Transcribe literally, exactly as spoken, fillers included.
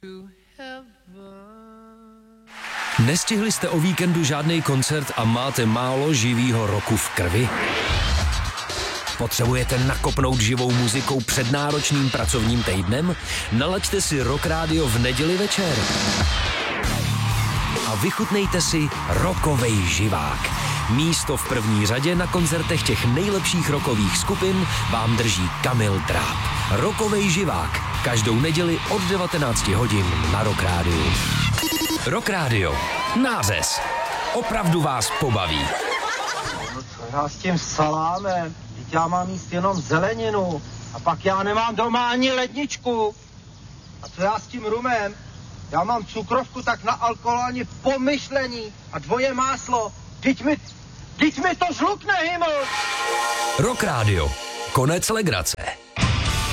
Nestihli jste o víkendu žádný koncert a máte málo živýho roku v krvi? Potřebujete nakopnout živou muzikou před náročným pracovním týdnem? Nalaďte si Rock Radio v neděli večer. A vychutnejte si rockovej živák. Místo v první řadě na koncertech těch nejlepších rockových skupin vám drží Kamil Dráb. Rockovej živák. Každou neděli od devatenácti hodin na Rock Radio. Rock Radio. Nářez. Opravdu vás pobaví. No co já s tím salámem? Teď já mám jíst jenom zeleninu. A pak já nemám doma ani ledničku. A co já s tím rumem? Já mám cukrovku tak na alkohol ani pomyšlení. A dvoje máslo. Teď mi, teď mi to žlukne, hyml. Rock Radio. Konec legrace.